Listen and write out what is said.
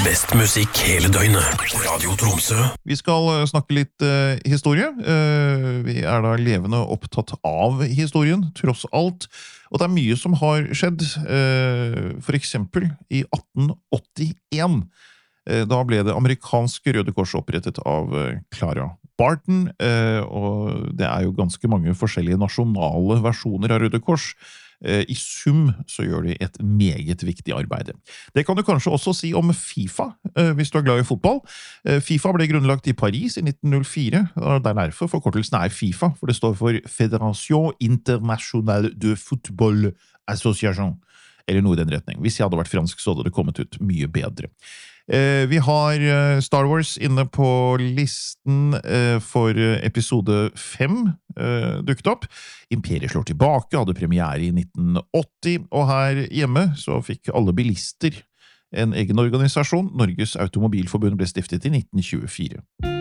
Best musikk hele døgnet. Radio Tromsø. Vi skal snakke litt historie. Vi da levende opptatt av historien, tross alt. Og det mye som har skjedd. For eksempel i 1881. Da ble det amerikanske Røde Kors opprettet av Clara Barton. Og det jo ganske mange forskjellige nasjonale versjoner av Røde Kors. I sum så gjør de et meget viktig arbeid. Det kan du kanskje også si om FIFA, hvis du glad i fotball. FIFA ble grunnlagt i Paris i 1904, og derfor forkortelsen FIFA, for det står for Fédération Internationale de Football Association, eller noe i den retning. Hvis jeg hadde vært fransk, så hadde det kommet ut mye bedre. Vi har Star Wars inne på listen for episode 5 dukket opp. Imperiet slår tilbake, hadde premiere i 1980, og her hjemme så fikk alle bilister en egen organisasjon. Norges Automobilforbund ble stiftet i 1924.